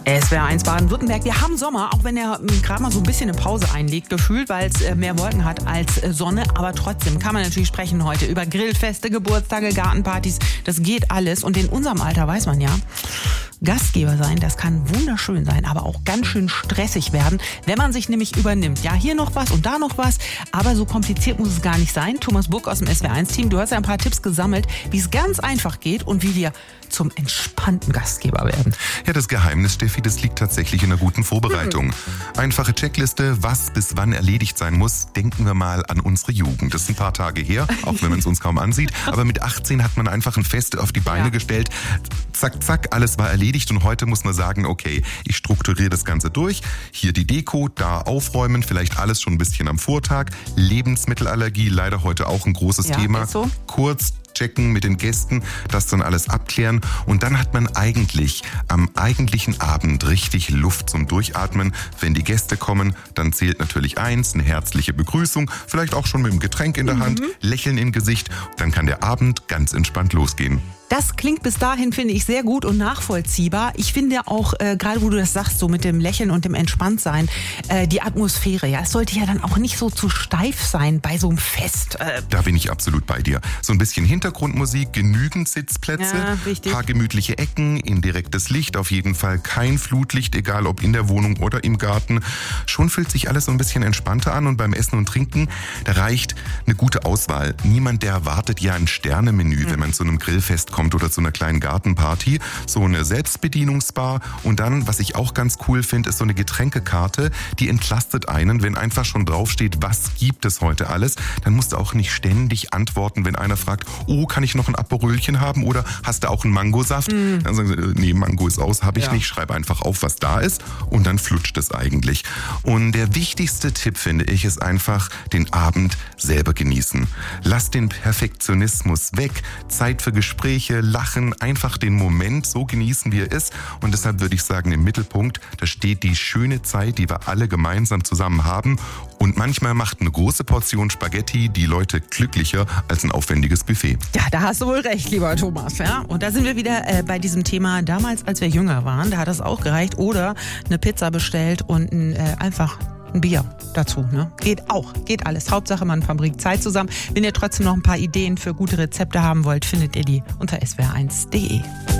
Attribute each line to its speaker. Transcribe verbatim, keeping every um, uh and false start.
Speaker 1: S W R eins Baden-Württemberg. Wir haben Sommer, auch wenn er gerade mal so ein bisschen eine Pause einlegt, gefühlt, weil es mehr Wolken hat als Sonne. Aber trotzdem kann man natürlich sprechen heute über Grillfeste, Geburtstage, Gartenpartys. Das geht alles. Und in unserem Alter weiß man ja, Gastgeber sein, das kann wunderschön sein, aber auch ganz schön stressig werden, wenn man sich nämlich übernimmt. Ja, hier noch was und da noch was, aber so kompliziert muss es gar nicht sein. Thomas Buck aus dem S W R eins Team, du hast ja ein paar Tipps gesammelt, wie es ganz einfach geht und wie wir zum entspannten Gastgeber werden.
Speaker 2: Ja, das Geheimnis, Steffi, das liegt tatsächlich in einer guten Vorbereitung. Einfache Checkliste, was bis wann erledigt sein muss, denken wir mal an unsere Jugend. Das ist ein paar Tage her, auch wenn man es uns kaum ansieht, aber mit achtzehn hat man einfach ein Fest auf die Beine ja. gestellt. Zack, zack, alles war erledigt und heute muss man sagen, okay, ich strukturiere das Ganze durch. Hier die Deko, da aufräumen, vielleicht alles schon ein bisschen am Vortag. Lebensmittelallergie, leider heute auch ein großes
Speaker 1: ja,
Speaker 2: Thema.
Speaker 1: Ist so.
Speaker 2: Kurz checken mit den Gästen, das dann alles abklären und dann hat man eigentlich am eigentlichen Abend richtig Luft zum Durchatmen. Wenn die Gäste kommen, dann zählt natürlich eins, eine herzliche Begrüßung, vielleicht auch schon mit einem Getränk in der mhm. Hand, Lächeln im Gesicht, dann kann der Abend ganz entspannt losgehen.
Speaker 1: Das klingt bis dahin, finde ich, sehr gut und nachvollziehbar. Ich finde auch, äh, gerade wo du das sagst, so mit dem Lächeln und dem Entspanntsein, äh, die Atmosphäre, ja, es sollte ja dann auch nicht so zu steif sein bei so einem Fest. Äh.
Speaker 2: Da bin ich absolut bei dir. So ein bisschen Hintergrundmusik, genügend Sitzplätze,
Speaker 1: ja,
Speaker 2: paar gemütliche Ecken, indirektes Licht, auf jeden Fall kein Flutlicht, egal ob in der Wohnung oder im Garten. Schon fühlt sich alles so ein bisschen entspannter an und beim Essen und Trinken, da reicht eine gute Auswahl. Niemand, der erwartet ja ein Sternemenü, mhm. wenn man zu einem Grillfest kommt oder zu einer kleinen Gartenparty, so eine Selbstbedienungsbar und dann, was ich auch ganz cool finde, ist so eine Getränkekarte, die entlastet einen, wenn einfach schon draufsteht, was gibt es heute alles, dann musst du auch nicht ständig antworten, wenn einer fragt, oh, kann ich noch ein Aperolchen haben oder hast du auch einen Mangosaft? Mm. Dann sagen sie, nee, Mango ist aus, habe ich ja. nicht, schreib einfach auf, was da ist und dann flutscht es eigentlich. Und der wichtigste Tipp, finde ich, ist einfach den Abend selber genießen. Lass den Perfektionismus weg, Zeit für Gespräche, Lachen, einfach den Moment so genießen, wie er ist. Und deshalb würde ich sagen, im Mittelpunkt, da steht die schöne Zeit, die wir alle gemeinsam zusammen haben. Und manchmal macht eine große Portion Spaghetti die Leute glücklicher als ein aufwendiges Buffet.
Speaker 1: Ja, da hast du wohl recht, lieber Thomas. Ja? Und da sind wir wieder äh, bei diesem Thema, damals, als wir jünger waren, da hat das auch gereicht. Oder eine Pizza bestellt und ein, äh, einfach ein Bier dazu. Ne? Geht auch, geht alles. Hauptsache, man verbringt Zeit zusammen. Wenn ihr trotzdem noch ein paar Ideen für gute Rezepte haben wollt, findet ihr die unter s w r eins punkt d e.